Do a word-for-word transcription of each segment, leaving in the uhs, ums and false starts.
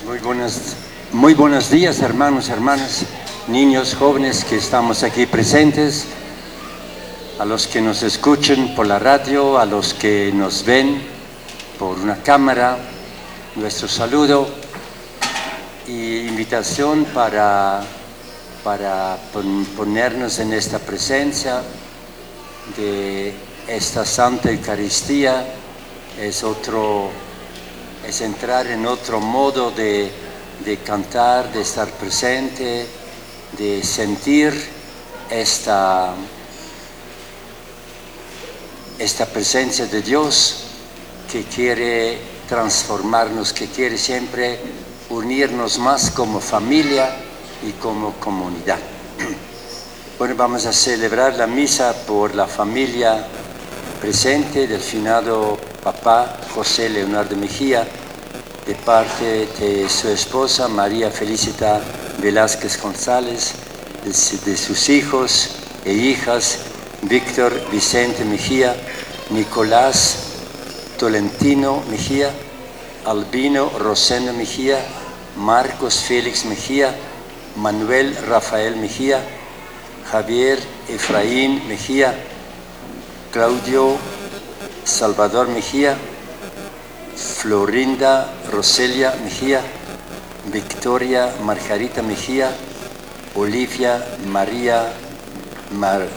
Muy buenos, muy buenos días, hermanos, hermanas, niños, jóvenes que estamos aquí presentes, a los que nos escuchan por la radio, a los que nos ven por una cámara, nuestro saludo y invitación para, para ponernos en esta presencia de esta Santa Eucaristía. Es otro, es entrar en otro modo de, de cantar, de estar presente, de sentir esta, esta presencia de Dios que quiere transformarnos, que quiere siempre unirnos más como familia y como comunidad. Bueno, vamos a celebrar la misa por la familia presente del finado papá José Leonardo Mejía, de parte de su esposa María Felicita Velázquez González, de, de sus hijos e hijas Víctor Vicente Mejía, Nicolás Tolentino Mejía, Albino Rosendo Mejía, Marcos Félix Mejía, Manuel Rafael Mejía, Javier Efraín Mejía, Claudio Salvador Mejía, Florinda Roselia Mejía, Victoria Margarita Mejía, Olivia María Mar,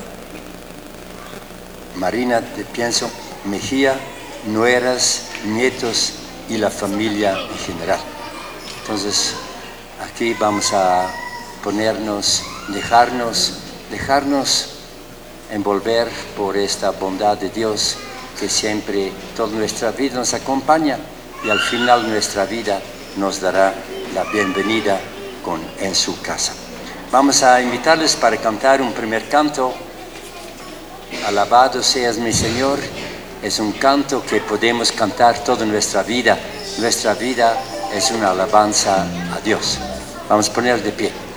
Marina de Pienso Mejía, nueras, nietos y la familia en general. Entonces, aquí vamos a ponernos, dejarnos, dejarnos envolver por esta bondad de Dios que siempre toda nuestra vida nos acompaña y al final nuestra vida nos dará la bienvenida con, en su casa. Vamos a invitarles para cantar un primer canto. Alabado seas mi Señor. Es un canto que podemos cantar toda nuestra vida. Nuestra vida es una alabanza a Dios. Vamos a poner de pie.